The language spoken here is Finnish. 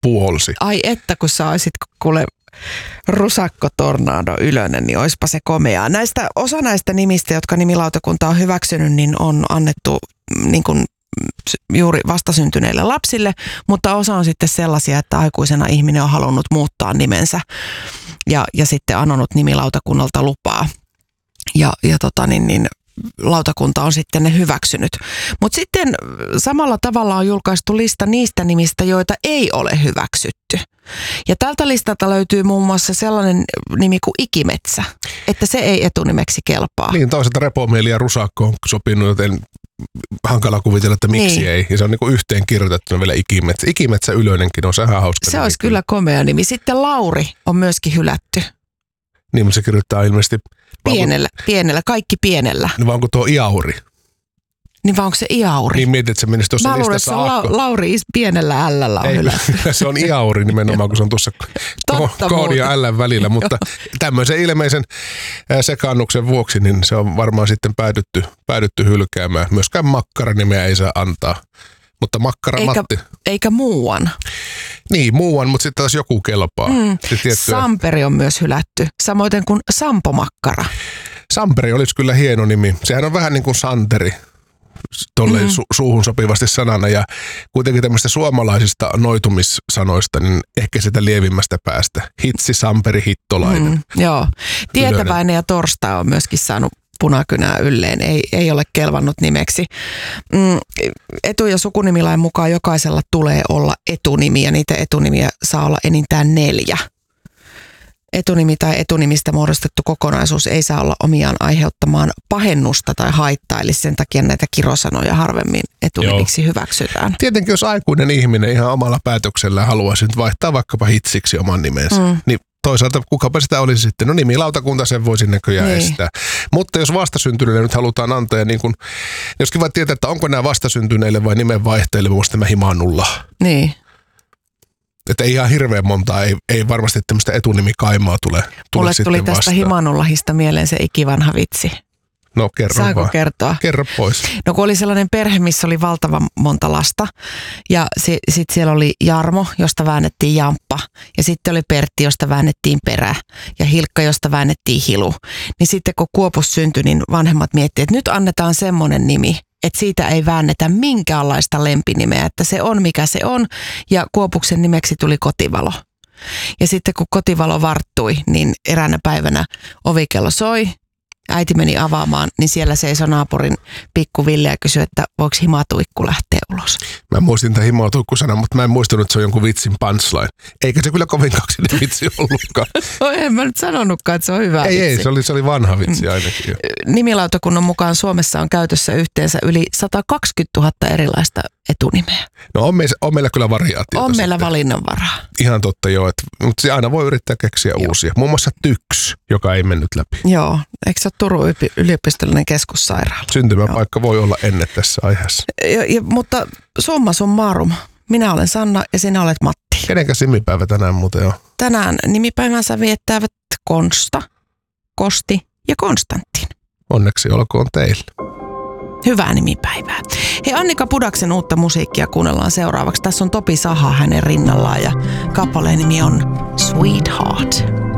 puolsi. Ai että, kun sä olisit kuule Rusakko Tornado Ylönen, niin oispa se komeaa. Osa näistä nimistä, jotka nimilautakunta on hyväksynyt, niin on annettu niin kuin juuri vastasyntyneille lapsille, mutta osa on sitten sellaisia, että aikuisena ihminen on halunnut muuttaa nimensä ja sitten anonut nimilautakunnalta lupaa. Ja lautakunta on sitten ne hyväksynyt. Mutta sitten samalla tavalla on julkaistu lista niistä nimistä, joita ei ole hyväksytty. Ja tältä listalta löytyy muun muassa sellainen nimi kuin Ikimetsä, että se ei etunimeksi kelpaa. Niin, toisaalta Repomieli ja Rusakko on sopinut, joten hankala kuvitella, että miksi niin. Ei. Ja se on niin yhteen kirjoitettuna vielä Ikimetsä. Ikimetsä Ylönenkin on ihan hauska. Se olisi kyllä komea nimi. Sitten Lauri on myöskin hylätty. Niin, mutta se kirjoittaa ilmeisesti... Pienellä, kaikki pienellä. Niin vaan onko tuo Iauri? Niin vaan onko se Iauri? Niin mietit, että se menisi tuossa listassa. Mä luulen, että se on Lauri pienellä L:llä on hylätty. Se on Iauri nimenomaan, kun se on tuossa koodi ja L:n välillä. Mutta tämmöisen ilmeisen sekaannuksen vuoksi, niin se on varmaan sitten päädytty hylkäämään. Myöskään Makkara-nimeä ei saa antaa. Mutta Makkara-Matti. Eikä muuan. Niin, muuan, mutta sitten taas joku kelpaa. Samperi on myös hylätty, samoin kuin Sampo Makkara. Samperi olisi kyllä hieno nimi. Sehän on vähän niin kuin Santeri, tolleen suuhun sopivasti sanana. Ja kuitenkin tämmöistä suomalaisista noitumissanoista, niin ehkä sitä lievimmästä päästä. Hitsi, Samperi, Hittolainen. Joo. Tietäväinen ja Torstai on myöskin saanut punakynää ylleen, ei ole kelvannut nimeksi. Etu- ja sukunimilain mukaan jokaisella tulee olla etunimi ja niitä etunimiä saa olla enintään 4. Etunimi tai etunimistä muodostettu kokonaisuus ei saa olla omiaan aiheuttamaan pahennusta tai haittaa, eli sen takia näitä kirosanoja harvemmin etunimiksi hyväksytään. Tietenkin jos aikuinen ihminen ihan omalla päätöksellään haluaisi nyt vaihtaa vaikkapa Hitsiksi oman nimensä, niin toisaalta kukapa sitä olisi sitten, no nimilautakunta sen voisi näköjään estää. Mutta jos vastasyntyneille nyt halutaan antaa, ja niin kun, joskin vaan tietää, että onko nämä vastasyntyneille vai nimenvaihtajille, muun muassa tämä Himanulla. Niin. Että ei ihan hirveän montaa, ei varmasti tämmöistä etunimikaimaa tule mulle sitten tuli tästä vastaan. Himanullahista mieleen se ikivanha vitsi. No kerro Saanko vaan. kertoa? Kerro pois. No kun oli sellainen perhe, missä oli valtavan monta lasta ja sitten siellä oli Jarmo, josta väännettiin Jamppa ja sitten oli Pertti, josta väännettiin Perä ja Hilkka, josta väännettiin Hilu. Niin sitten kun Kuopus syntyi, niin vanhemmat miettivät, että nyt annetaan semmoinen nimi, että siitä ei väännetä minkäänlaista lempinimeä, että se on mikä se on ja Kuopuksen nimeksi tuli Kotivalo. Ja sitten kun Kotivalo varttui, niin eräänä päivänä ovikello soi. Äiti meni avaamaan, niin siellä seisoi naapurin pikku Ville ja kysyi, että voiko Himatuikku lähteä ulos. Mä muistin tämän Himatuikku-sanan, mutta mä en muistanut, että se on jonkun vitsin punchline. Eikä se kyllä kovin kaksinen vitsi ollutkaan. No en mä nyt sanonutkaan, että se on hyvä vitsi. Ei, se oli vanha vitsi ainakin jo. Nimilautakunnan mukaan Suomessa on käytössä yhteensä yli 120 000 erilaista etunimeä. No on meillä kyllä variaatiota. On meillä valinnanvaraa. Ihan totta joo, mutta se aina voi yrittää keksiä uusia. Muun muassa Tyks, joka ei mennyt läpi. Joo, eikö se ole Turun yliopistollinen keskussairaala? Syntymäpaikka voi olla ennen tässä aiheessa. Mutta summa summarum. Minä olen Sanna ja sinä olet Matti. Kenenkäs nimipäivä tänään muuten on? Tänään nimipäivänsä viettävät Konsta, Kosti ja Konstantin. Onneksi olkoon teille. Hyvää nimipäivää. Hei, Annika Pudaksen uutta musiikkia kuunnellaan seuraavaksi. Tässä on Topi Saha hänen rinnallaan ja kappaleen nimi on Sweetheart.